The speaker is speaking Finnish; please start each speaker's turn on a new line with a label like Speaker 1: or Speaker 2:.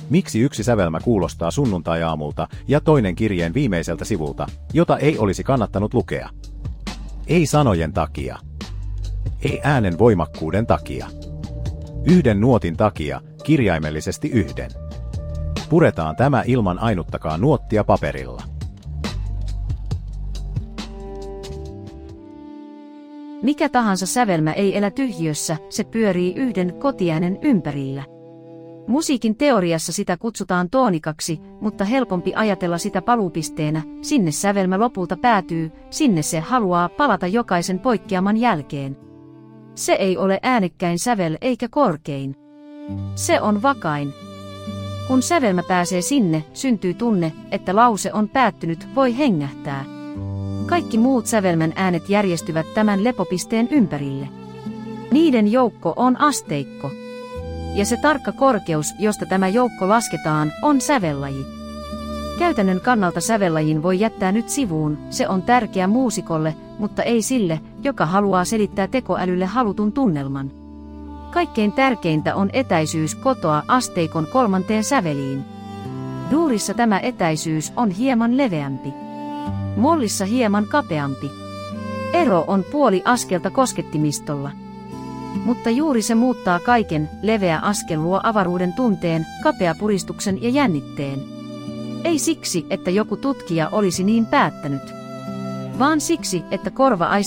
Speaker 1: Miksi yksi sävelmä kuulostaa sunnuntai-aamulta ja toinen kirjeen viimeiseltä sivulta, jota ei olisi kannattanut lukea? Ei sanojen takia. Ei äänen voimakkuuden takia. Yhden nuotin takia, kirjaimellisesti yhden. Puretaan tämä ilman ainuttakaan nuottia paperilla.
Speaker 2: Mikä tahansa sävelmä ei elä tyhjiössä, se pyörii yhden kotiäänen ympärillä. Musiikin teoriassa sitä kutsutaan toonikaksi, mutta helpompi ajatella sitä paluupisteenä, sinne sävelmä lopulta päätyy, sinne se haluaa palata jokaisen poikkeaman jälkeen. Se ei ole äänekkäin sävel eikä korkein. Se on vakain. Kun sävelmä pääsee sinne, syntyy tunne, että lause on päättynyt, voi hengähtää. Kaikki muut sävelmän äänet järjestyvät tämän lepopisteen ympärille. Niiden joukko on asteikko. Ja se tarkka korkeus, josta tämä joukko lasketaan, on sävellaji. Käytännön kannalta sävellajin voi jättää nyt sivuun, se on tärkeä muusikolle, mutta ei sille, joka haluaa selittää tekoälylle halutun tunnelman. Kaikkein tärkeintä on etäisyys kotoa asteikon 3. säveliin. Duurissa tämä etäisyys on hieman leveämpi. Mollissa hieman kapeampi. Ero on puoli askelta koskettimistolla. Mutta juuri se muuttaa kaiken, leveä askel luo avaruuden tunteen, kapea puristuksen ja jännitteen. Ei siksi, että joku tutkija olisi niin päättänyt, vaan siksi, että korva